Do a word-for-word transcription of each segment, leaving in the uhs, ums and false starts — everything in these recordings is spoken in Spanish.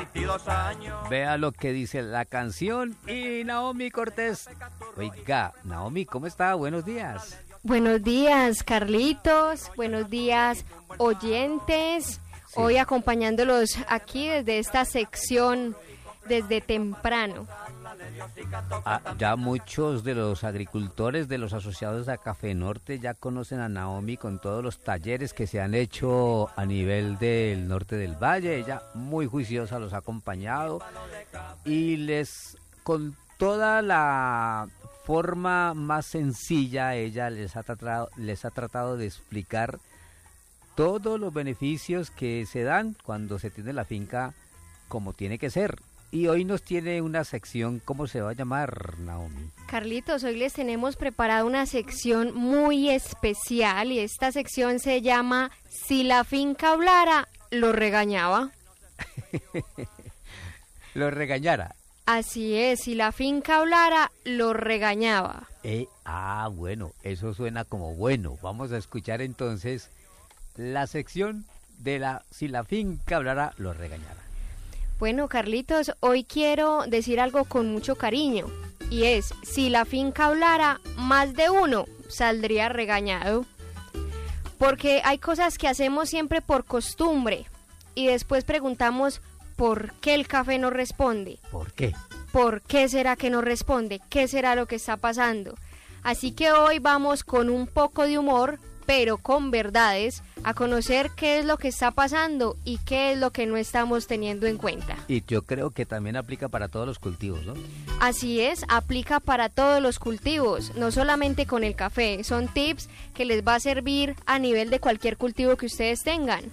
Vea lo que dice la canción y Naomi Cortés. Oiga, Naomi, ¿cómo está? Buenos días. Buenos días, Carlitos. Buenos días, oyentes. Sí. Hoy acompañándolos aquí desde esta sección desde temprano. Ah, ya muchos de los agricultores de los asociados a Café Norte ya conocen a Naomi con todos los talleres que se han hecho a nivel del norte del valle. Ella muy juiciosa los ha acompañado y les, con toda la forma más sencilla, ella les ha tratado, les ha tratado de explicar todos los beneficios que se dan cuando se tiene la finca como tiene que ser. Y hoy nos tiene una sección, ¿cómo se va a llamar, Naomi? Carlitos, hoy les tenemos preparada una sección muy especial y esta sección se llama Si la finca hablara, lo regañaba. Lo regañara. Así es, si la finca hablara, lo regañaba. Eh, ah, bueno, eso suena como bueno. Vamos a escuchar entonces la sección de la Si la finca hablara, lo regañara. Bueno, Carlitos, hoy quiero decir algo con mucho cariño, y es, si la finca hablara, más de uno saldría regañado. Porque hay cosas que hacemos siempre por costumbre, y después preguntamos, ¿por qué el café no responde? ¿Por qué? ¿Por qué será que no responde? ¿Qué será lo que está pasando? Así que hoy vamos con un poco de humor, pero con verdades, a conocer qué es lo que está pasando y qué es lo que no estamos teniendo en cuenta. Y yo creo que también aplica para todos los cultivos, ¿no? Así es, aplica para todos los cultivos, no solamente con el café. Son tips que les va a servir a nivel de cualquier cultivo que ustedes tengan.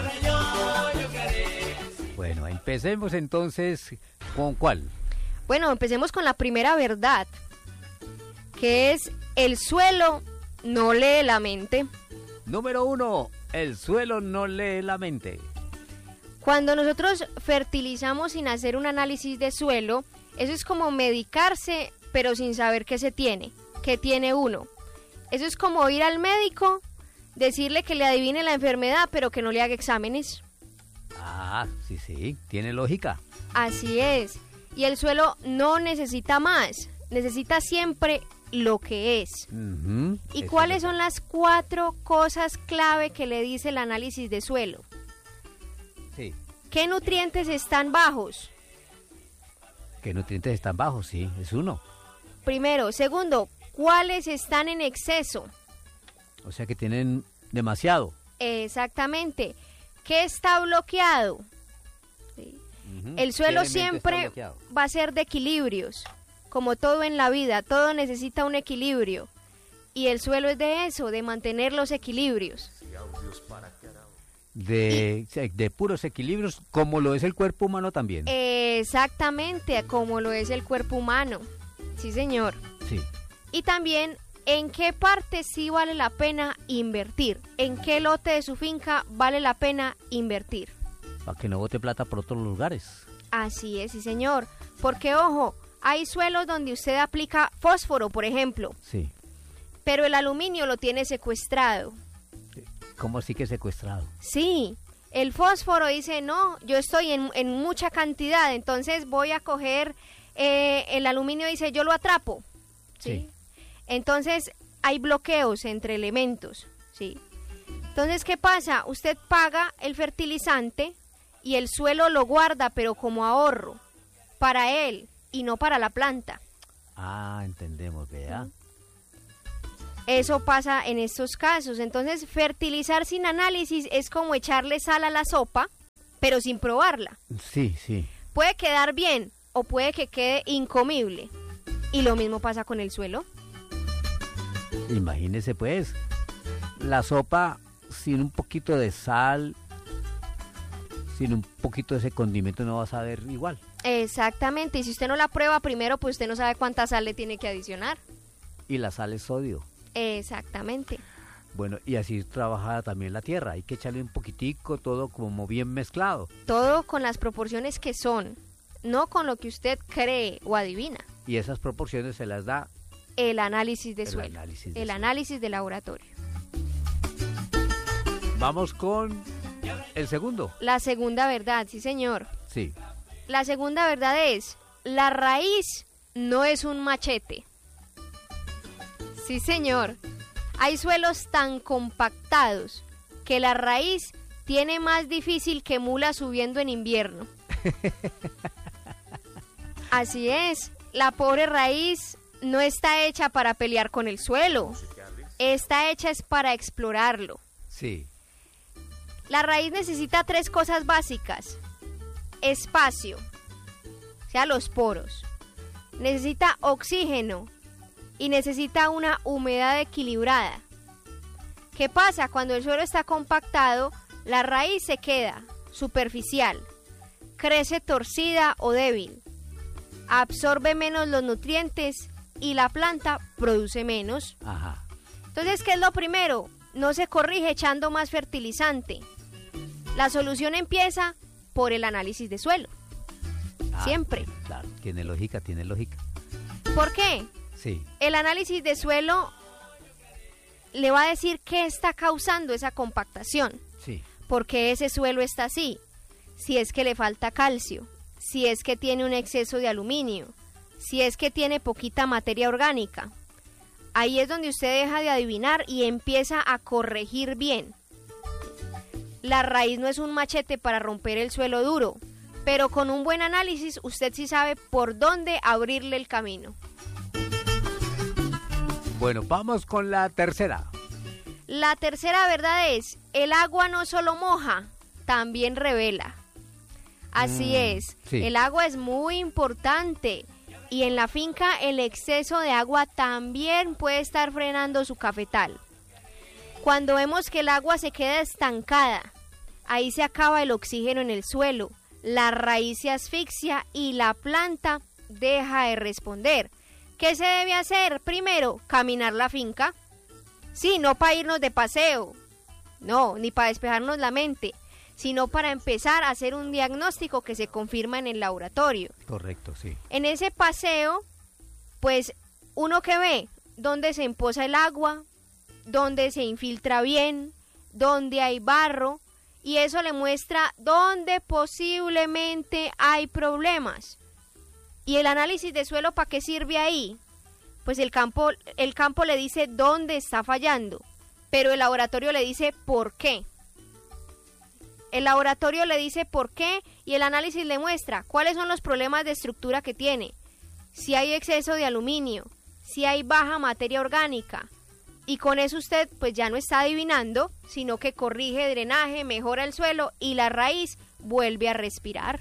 Bueno, empecemos entonces, ¿con cuál? Bueno, empecemos con la primera verdad, que es el suelo no lee la mente. Número uno, el suelo no lee la mente. Cuando nosotros fertilizamos sin hacer un análisis de suelo, eso es como medicarse, pero sin saber qué se tiene, qué tiene uno. Eso es como ir al médico, decirle que le adivine la enfermedad, pero que no le haga exámenes. Ah, sí, sí, tiene lógica. Así es. Y el suelo no necesita más, necesita siempre lo que es. Uh-huh. ¿Y Eso cuáles es son las cuatro cosas clave que le dice el análisis de suelo? Sí. ¿Qué nutrientes están bajos? ¿Qué nutrientes están bajos? Sí, es uno. Primero. Segundo, ¿cuáles están en exceso? O sea que tienen demasiado. Exactamente. ¿Qué está bloqueado? Sí. Uh-huh. El suelo siempre va a ser de equilibrios. Como todo en la vida, todo necesita un equilibrio. Y el suelo es de eso, de mantener los equilibrios. De, y, de puros equilibrios, como lo es el cuerpo humano también. Exactamente, como lo es el cuerpo humano. Sí, señor. Sí. Y también, ¿en qué parte sí vale la pena invertir? ¿En qué lote de su finca vale la pena invertir? Para que no bote plata por otros lugares. Así es, sí, señor. Porque, ojo, hay suelos donde usted aplica fósforo, por ejemplo. Sí. Pero el aluminio lo tiene secuestrado. ¿Cómo así que secuestrado? Sí. El fósforo dice, no, yo estoy en, en mucha cantidad, entonces voy a coger, eh, el aluminio dice, yo lo atrapo. ¿Sí? Sí. Entonces hay bloqueos entre elementos. ¿Sí? Entonces, ¿qué pasa? Usted paga el fertilizante y el suelo lo guarda, pero como ahorro para él y no para la planta. Ah, entendemos, vea. Eso pasa en estos casos. Entonces, fertilizar sin análisis es como echarle sal a la sopa, pero sin probarla. Sí, sí. Puede quedar bien o puede que quede incomible. Y lo mismo pasa con el suelo. Imagínese pues, la sopa sin un poquito de sal, sin un poquito de ese condimento no va a saber igual. Exactamente, y si usted no la prueba primero, pues usted no sabe cuánta sal le tiene que adicionar. Y la sal es sodio. Exactamente. Bueno, y así trabaja también la tierra, hay que echarle un poquitico, todo como bien mezclado. Todo con las proporciones que son, no con lo que usted cree o adivina. Y esas proporciones se las da el análisis de el suelo, análisis de el suelo. análisis de laboratorio. Vamos con el segundo. La segunda verdad, sí señor. Sí. La segunda verdad es, la raíz no es un machete. Sí, señor. Hay suelos tan compactados que la raíz tiene más difícil que mula subiendo en invierno. Así es, la pobre raíz no está hecha para pelear con el suelo. Está hecha es para explorarlo. Sí. La raíz necesita tres cosas básicas. Espacio, o sea, los poros. Necesita oxígeno y necesita una humedad equilibrada. ¿Qué pasa? Cuando el suelo está compactado, la raíz se queda superficial, crece torcida o débil, absorbe menos los nutrientes y la planta produce menos. Ajá. Entonces, ¿qué es lo primero? No se corrige echando más fertilizante. La solución empieza por el análisis de suelo. Ah, Siempre. Claro, tiene lógica, tiene lógica. ¿Por qué? Sí. El análisis de suelo le va a decir qué está causando esa compactación. Sí. ¿Por qué ese suelo está así? Si es que le falta calcio, si es que tiene un exceso de aluminio, si es que tiene poquita materia orgánica. Ahí es donde usted deja de adivinar y empieza a corregir bien. La raíz no es un machete para romper el suelo duro, pero con un buen análisis usted sí sabe por dónde abrirle el camino. Bueno, vamos con la tercera. La tercera verdad es, el agua no solo moja, también revela. Así Mm, es, sí. El agua es muy importante y en la finca el exceso de agua también puede estar frenando su cafetal. Cuando vemos que el agua se queda estancada, ahí se acaba el oxígeno en el suelo, la raíz se asfixia y la planta deja de responder. ¿Qué se debe hacer? Primero, caminar la finca. Sí, no para irnos de paseo, no, ni para despejarnos la mente, sino para empezar a hacer un diagnóstico que se confirma en el laboratorio. Correcto, sí. En ese paseo, pues, uno que ve dónde se empoza el agua, dónde se infiltra bien, dónde hay barro, y eso le muestra dónde posiblemente hay problemas. ¿Y el análisis de suelo para qué sirve ahí? Pues el campo, el campo le dice dónde está fallando, pero el laboratorio le dice por qué. El laboratorio le dice por qué y el análisis le muestra cuáles son los problemas de estructura que tiene, si hay exceso de aluminio, si hay baja materia orgánica. Y con eso usted pues ya no está adivinando, sino que corrige drenaje, mejora el suelo y la raíz vuelve a respirar.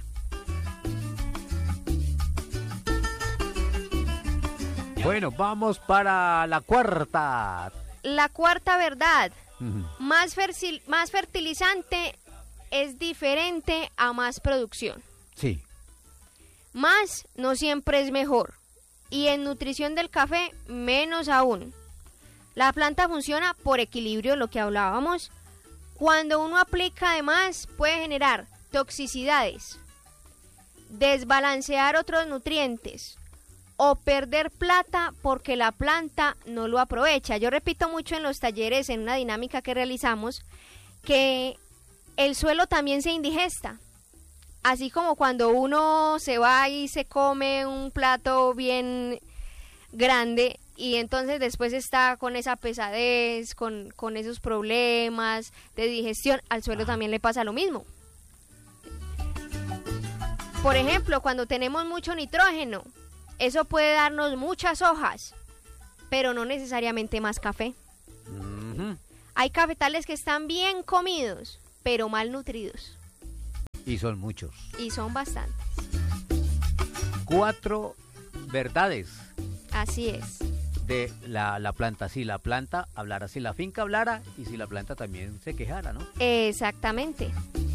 Bueno, vamos para la cuarta. La cuarta verdad, Ujú. más, fertil- más fertilizante es diferente a más producción. Sí. Más no siempre es mejor. Y en nutrición del café, menos aún. La planta funciona por equilibrio, lo que hablábamos. Cuando uno aplica de más, puede generar toxicidades, desbalancear otros nutrientes o perder plata porque la planta no lo aprovecha. Yo repito mucho en los talleres, en una dinámica que realizamos, que el suelo también se indigesta. Así como cuando uno se va y se come un plato bien grande y entonces después está con esa pesadez, con, con esos problemas de digestión, al suelo también le pasa lo mismo. Por ejemplo, cuando tenemos mucho nitrógeno, eso puede darnos muchas hojas, pero no necesariamente más café. Ujú. Hay cafetales que están bien comidos, pero mal nutridos. Y son muchos. Y son bastantes. Cuatro verdades Así es. de la, la planta. Si la planta hablara, si la finca hablara y si la planta también se quejara, ¿no? Exactamente.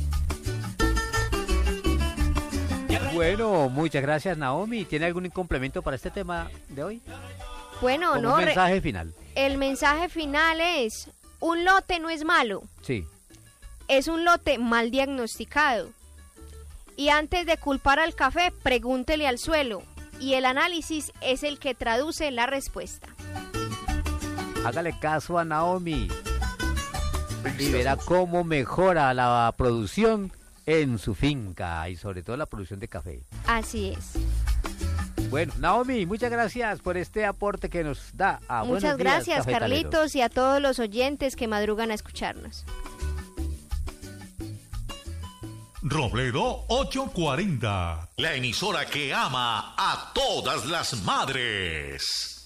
Bueno, muchas gracias, Naomi. ¿Tiene algún complemento para este tema de hoy? Bueno, Como no. un re- mensaje final. El mensaje final es, un lote no es malo, Sí. es un lote mal diagnosticado. Y antes de culpar al café, pregúntele al suelo. Y el análisis es el que traduce la respuesta. Hágale caso a Naomi y verá cómo mejora la producción en su finca y sobre todo la producción de café. Así es. Bueno, Naomi, muchas gracias por este aporte que nos da a Muchas Buenos Días, gracias, cafetaleros. Carlitos, y a todos los oyentes que madrugan a escucharnos. Robledo ochocientos cuarenta, la emisora que ama a todas las madres.